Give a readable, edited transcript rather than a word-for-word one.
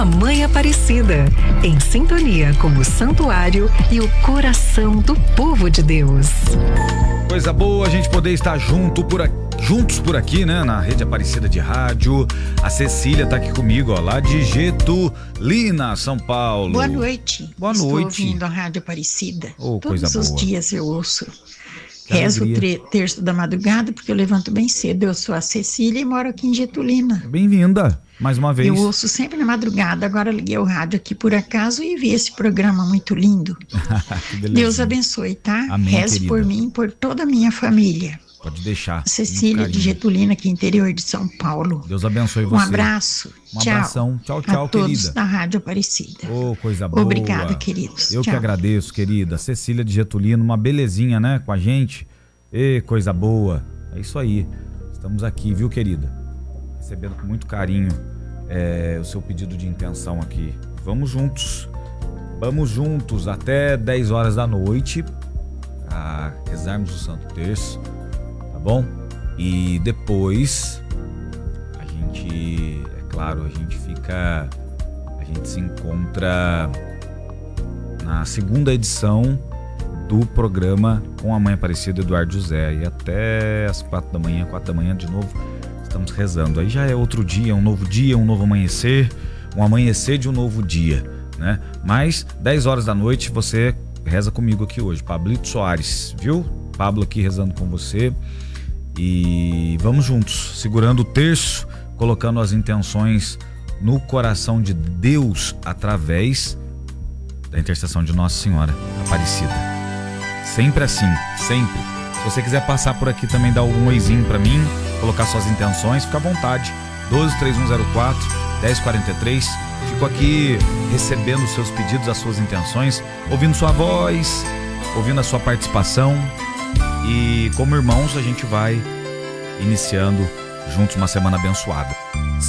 A Mãe Aparecida, em sintonia com o santuário e o coração do povo de Deus. Coisa boa a gente poder estar juntos por aqui, né? Na Rede Aparecida de Rádio. A Cecília tá aqui comigo, ó, lá de Getulina, São Paulo. Boa noite. Boa Estou noite. ouvindo a Rádio Aparecida. Todos os dias eu ouço. Rezo o terço da madrugada, porque eu levanto bem cedo. Eu sou a Cecília e moro aqui em Getulina. Bem-vinda, mais uma vez. Eu ouço sempre na madrugada. Agora liguei o rádio aqui por acaso e vi esse programa muito lindo. Deus abençoe, tá? Amém, Reze querida. por mim e por toda a minha família. Pode deixar. Cecília de Getulina, aqui interior de São Paulo. Deus abençoe você. Um abraço. Um abração. Tchau, tchau, a todos querida. da Rádio Aparecida. Coisa boa. Obrigada, queridos. Eu Tchau. que agradeço, querida. Cecília de Getulina, uma belezinha, né? Com a gente. Coisa boa. É isso aí. Estamos aqui, viu, querida? Recebendo com muito carinho o seu pedido de intenção aqui. Vamos juntos até 10 horas da noite a rezarmos o Santo Terço, tá bom? E depois a gente se encontra na segunda edição do programa com a Mãe Aparecida, Eduardo José, e até as 4 da manhã de novo estamos rezando. Aí já é outro dia, um novo amanhecer, um amanhecer de um novo dia, né? Mas 10 horas da noite você reza comigo aqui hoje, Pablito Soares, viu? Pablo aqui rezando com você, e vamos juntos, segurando o terço, colocando as intenções no coração de Deus através da intercessão de Nossa Senhora Aparecida. Sempre assim, sempre. Se você quiser passar por aqui também, dar algum oizinho pra mim, colocar suas intenções, fica à vontade. 12-3104-1043. Fico aqui recebendo os seus pedidos, as suas intenções, ouvindo sua voz, ouvindo a sua participação. E como irmãos a gente vai iniciando juntos uma semana abençoada.